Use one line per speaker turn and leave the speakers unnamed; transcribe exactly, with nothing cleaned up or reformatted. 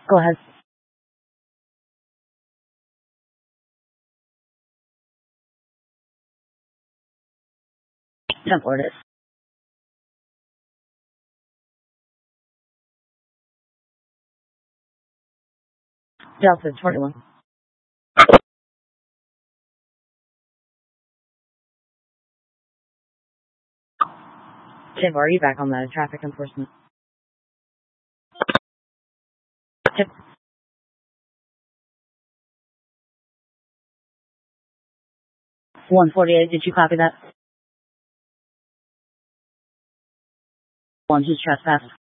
Go ahead. Temple it is. Delta twenty-one. Tim, are you back on the traffic enforcement? Tim. one forty-eight, did you copy that? One, just trespass.